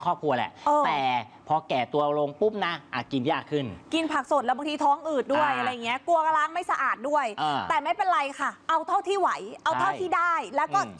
ครอบครัวแหละแต่พอแก่ตัวลงปุ๊บนะกินยากขึ้นกินผักสดแล้วบางทีท้องอืดด้วยอะไรเงี้ยกลัวล้างไม่สะอาดด้วยแต่ไม่เป็นไรค่ะเอาเท่าที่ไหวเอาเท่าที่ได้แล้วก็